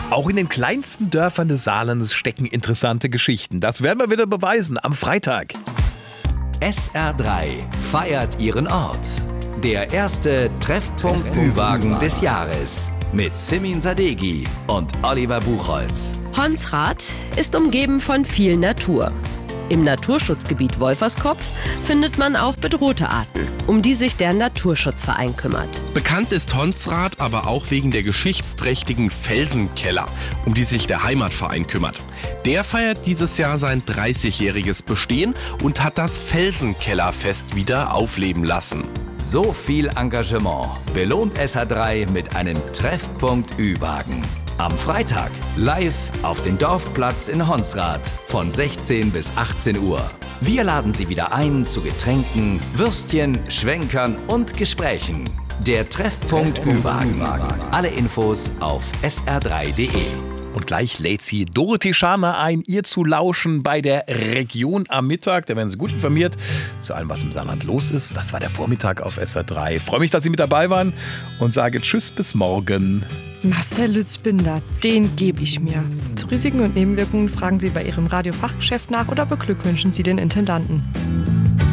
Auch in den kleinsten Dörfern des Saarlandes stecken interessante Geschichten. Das werden wir wieder beweisen am Freitag. SR3 feiert ihren Ort. Der erste Treffpunkt Ü-Wagen des Jahres mit Simin Sadeghi und Oliver Buchholz. Honsrad ist umgeben von viel Natur. Im Naturschutzgebiet Wolferskopf findet man auch bedrohte Arten, um die sich der Naturschutzverein kümmert. Bekannt ist Honsrad aber auch wegen der geschichtsträchtigen Felsenkeller, um die sich der Heimatverein kümmert. Der feiert dieses Jahr sein 30-jähriges Bestehen und hat das Felsenkellerfest wieder aufleben lassen. So viel Engagement belohnt SR3 mit einem Treffpunkt Ü-Wagen. Am Freitag live auf dem Dorfplatz in Honsrad von 16 bis 18 Uhr. Wir laden Sie wieder ein zu Getränken, Würstchen, Schwenkern und Gesprächen. Der Treffpunkt Ü-Wagen. Alle Infos auf sr3.de. Und gleich lädt sie Dorothee Scharner ein, ihr zu lauschen bei der Region am Mittag. Da werden Sie gut informiert zu allem, was im Saarland los ist. Das war der Vormittag auf SR3. Ich freue mich, dass Sie mit dabei waren und sage Tschüss, bis morgen. Marcel Lützbinder, den gebe ich mir. Zu Risiken und Nebenwirkungen fragen Sie bei Ihrem Radiofachgeschäft nach oder beglückwünschen Sie den Intendanten.